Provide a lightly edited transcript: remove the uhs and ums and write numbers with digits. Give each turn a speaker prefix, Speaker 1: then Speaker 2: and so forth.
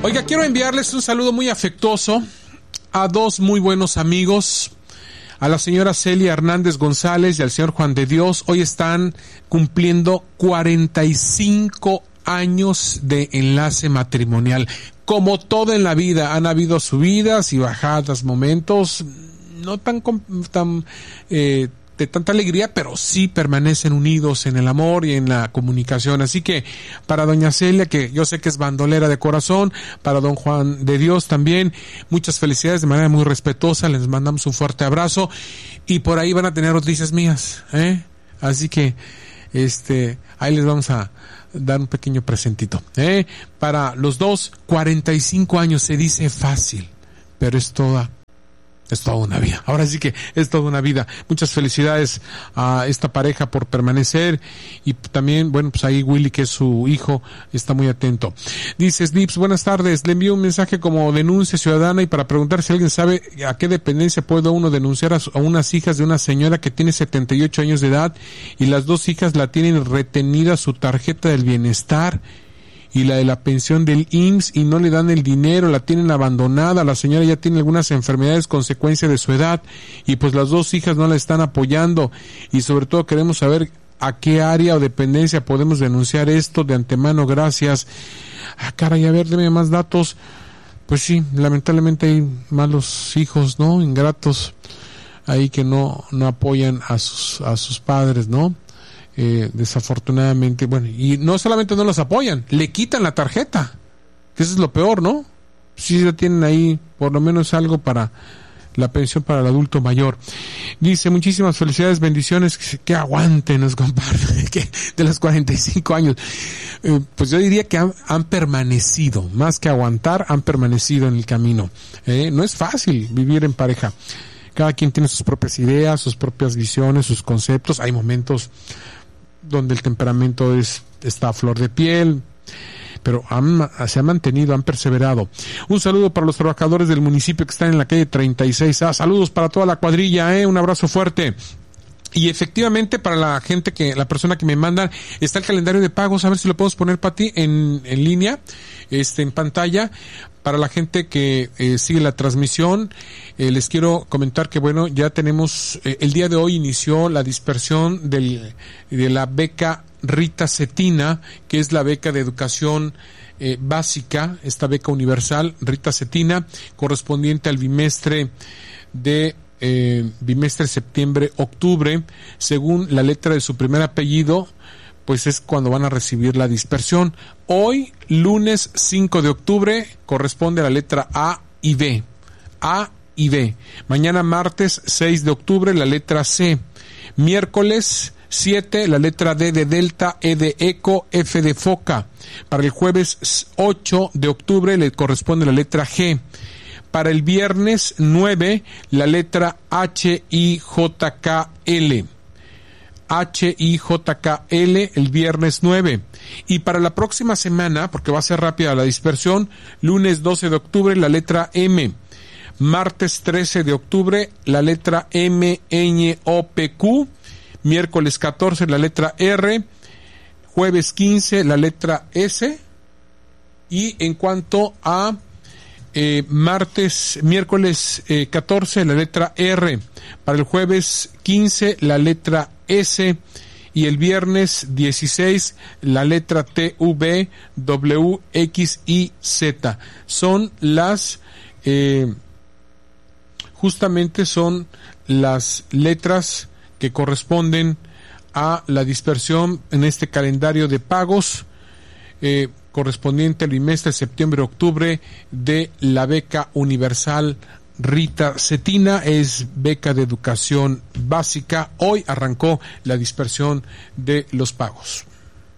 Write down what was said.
Speaker 1: Oiga, quiero enviarles un saludo muy afectuoso a dos muy buenos amigos, a la señora Celia Hernández González y al señor Juan de Dios. Hoy están cumpliendo 45 años de enlace matrimonial. Como todo en la vida, han habido subidas y bajadas, momentos no de tanta alegría, pero sí permanecen unidos en el amor y en la comunicación. Así que para doña Celia, que yo sé que es bandolera de corazón, para don Juan de Dios también, muchas felicidades de manera muy respetuosa, les mandamos un fuerte abrazo y por ahí van a tener noticias mías, así que ahí les vamos a dar un pequeño presentito, para los dos. 45 años se dice fácil, pero es toda una vida. Ahora sí que es toda una vida. Muchas felicidades a esta pareja por permanecer y también, bueno, pues ahí Willy, que es su hijo, está muy atento. Dice Slips, buenas tardes, le envío un mensaje como denuncia ciudadana y para preguntar si alguien sabe a qué dependencia puede uno denunciar a unas hijas de una señora que tiene 78 años de edad y las dos hijas la tienen retenida su tarjeta del bienestar y la de la pensión del IMSS y no le dan el dinero, la tienen abandonada, la señora ya tiene algunas enfermedades consecuencia de su edad y pues las dos hijas no la están apoyando y sobre todo queremos saber a qué área o dependencia podemos denunciar esto de antemano, gracias. Caray, a ver, deme más datos. Pues sí, lamentablemente hay malos hijos, ¿no? Ingratos ahí que no apoyan a sus padres, ¿no? Desafortunadamente, bueno, y no solamente no los apoyan, le quitan la tarjeta, que eso es lo peor, ¿no? Sí ya tienen ahí por lo menos algo para la pensión para el adulto mayor. Dice, muchísimas felicidades, bendiciones, que aguanten, nos comparten, que de los 45 años. Pues yo diría que han permanecido, más que aguantar, han permanecido en el camino. No es fácil vivir en pareja. Cada quien tiene sus propias ideas, sus propias visiones, sus conceptos. Hay momentos donde el temperamento está a flor de piel, pero se han mantenido, han perseverado. Un saludo para los trabajadores del municipio que están en la calle 36A. Saludos para toda la cuadrilla, un abrazo fuerte. Y efectivamente para la persona que me manda, está el calendario de pagos, a ver si lo podemos poner para ti en línea, en pantalla. Para la gente que sigue la transmisión, les quiero comentar que bueno, ya tenemos, el día de hoy inició la dispersión de la beca Rita Cetina, que es la beca de educación básica, esta beca universal Rita Cetina, correspondiente al bimestre septiembre-octubre, según la letra de su primer apellido, pues es cuando van a recibir la dispersión. Hoy, lunes 5 de octubre, corresponde a la letra A y B. A y B. Mañana, martes 6 de octubre, la letra C. Miércoles 7, la letra D de Delta, E de Eco, F de Foca. Para el jueves 8 de octubre le corresponde la letra G. Para el viernes 9, la letra H, I, J, K, L. H, I, J, K, L, el viernes 9. Y para la próxima semana, porque va a ser rápida la dispersión, lunes 12 de octubre, la letra M. Martes 13 de octubre, la letra M, Ñ, O, P, Q. Miércoles 14, la letra R. Jueves 15, la S. Y en cuanto a miércoles 14, la letra R. Para el jueves 15, la letra S. Y el viernes 16, la letra T, V, W, X, Y, Z. Son justamente son las letras que corresponden a la dispersión en este calendario de pagos correspondiente al bimestre septiembre-octubre de la beca universal Rita Cetina. Es beca de educación básica. Hoy arrancó la dispersión de los pagos.